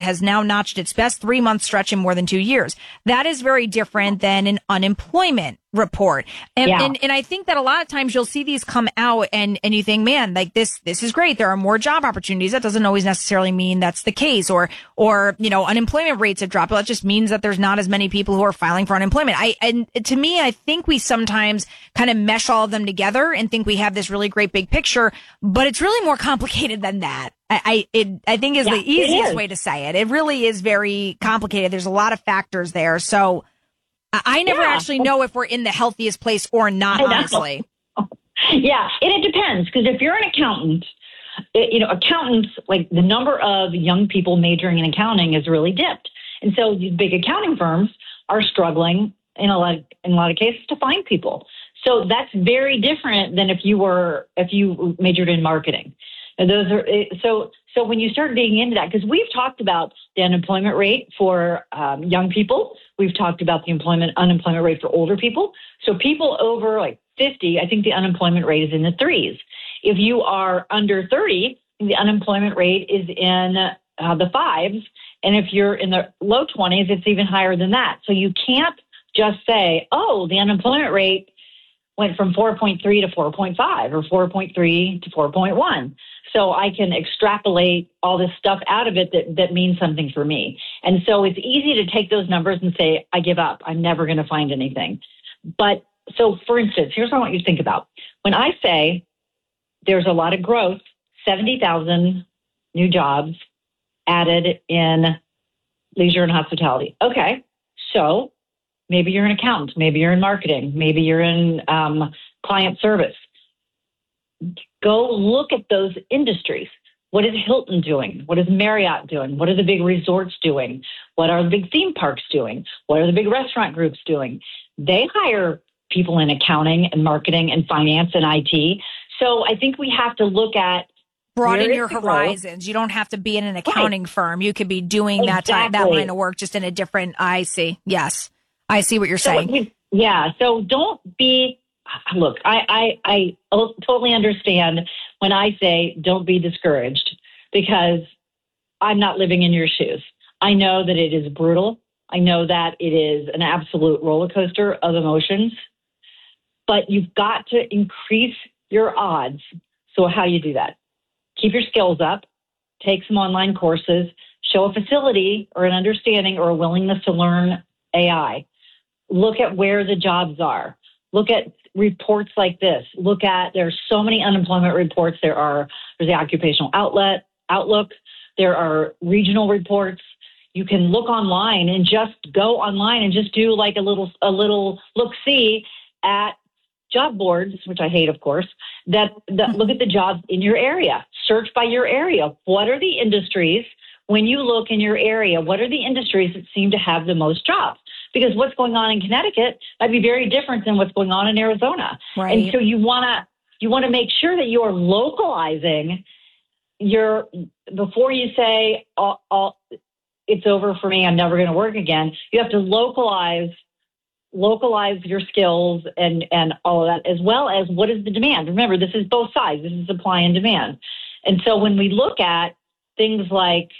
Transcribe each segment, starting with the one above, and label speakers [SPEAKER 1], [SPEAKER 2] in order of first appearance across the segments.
[SPEAKER 1] has now notched its best 3-month stretch in more than 2 years. That is very different than an unemployment report. And I think that a lot of times you'll see these come out and you think, man, like this is great. There are more job opportunities. That doesn't always necessarily mean that's the case, or, unemployment rates have dropped. Well, that just means that there's not as many people who are filing for unemployment. And to me, I think we sometimes kind of mesh all of them together and think we have this really great big picture, but it's really more complicated than that. I think is the easiest way to say it. It really is very complicated. There's a lot of factors there. So I never actually know if we're in the healthiest place or not, honestly.
[SPEAKER 2] Yeah, and it depends, because if you're an accountant, accountants, like the number of young people majoring in accounting has really dipped. And so these big accounting firms are struggling in a lot of cases to find people. So that's very different than if you majored in marketing. And those are so when you start digging into that, because we've talked about the unemployment rate for young people, we've talked about the unemployment rate for older people. So people over like 50, I think the unemployment rate is in the 3s. If you are under 30, the unemployment rate is in the 5s. And if you're in the low 20s, it's even higher than that. So you can't just say, oh, the unemployment rate went from 4.3 to 4.5 or 4.3 to 4.1. So I can extrapolate all this stuff out of it that means something for me. And so it's easy to take those numbers and say, I give up. I'm never going to find anything. But so, for instance, here's what I want you to think about. When I say there's a lot of growth, 70,000 new jobs added in leisure and hospitality. Okay, so maybe you're an accountant, maybe you're in marketing, maybe you're in client service. Go look at those industries. What is Hilton doing? What is Marriott doing? What are the big resorts doing? What are the big theme parks doing? What are the big restaurant groups doing? They hire people in accounting and marketing and finance and IT. So I think we have to look at
[SPEAKER 1] broaden your horizons. You don't have to be in an accounting firm. You could be doing that line of work just in a different. I see. Yes, I see what you're saying.
[SPEAKER 2] So don't be. Look, I totally understand when I say don't be discouraged, because I'm not living in your shoes. I know that it is brutal. I know that it is an absolute roller coaster of emotions, but you've got to increase your odds. So how do you do that? Keep your skills up, take some online courses, show a facility or an understanding or a willingness to learn AI. Look at where the jobs are. Look at reports like this. There's so many unemployment reports. There's the occupational outlook. There are regional reports. You can look online and just go online and just do like a little look-see at job boards, which I hate, of course, that look at the jobs in your area. Search by your area. What are the industries, when you look in your area, what are the industries that seem to have the most jobs? Because what's going on in Connecticut might be very different than what's going on in Arizona.
[SPEAKER 1] Right.
[SPEAKER 2] And so you want to make sure that you're localizing before you say, it's over for me, I'm never going to work again. You have to localize your skills and all of that, as well as what is the demand. Remember, this is both sides. This is supply and demand. And so when we look at things like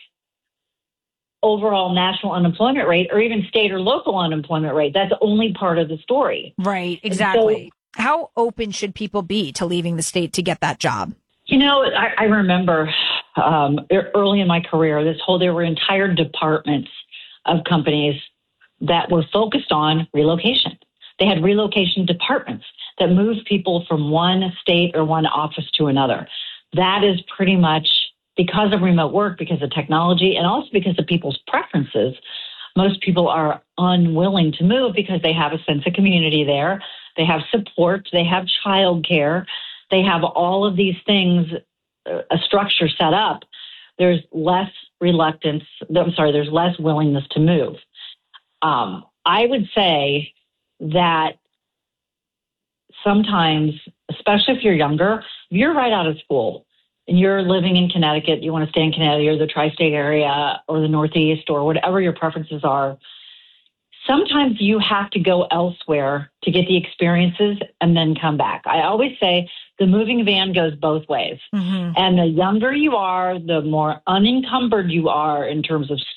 [SPEAKER 2] overall national unemployment rate or even state or local unemployment rate, that's only part of the story.
[SPEAKER 1] Right, exactly. So, how open should people be to leaving the state to get that job?
[SPEAKER 2] I remember early in my career, there were entire departments of companies that were focused on relocation. They had relocation departments that moved people from one state or one office to another. That is pretty much because of remote work, because of technology, and also because of people's preferences. Most people are unwilling to move because they have a sense of community there. They have support. They have childcare. They have all of these things, a structure set up. There's less there's less willingness to move. I would say that sometimes, especially if you're younger, if you're right out of school and you're living in Connecticut, you want to stay in Connecticut or the tri-state area or the Northeast or whatever your preferences are, sometimes you have to go elsewhere to get the experiences and then come back. I always say the moving van goes both ways. Mm-hmm. And the younger you are, the more unencumbered you are in terms of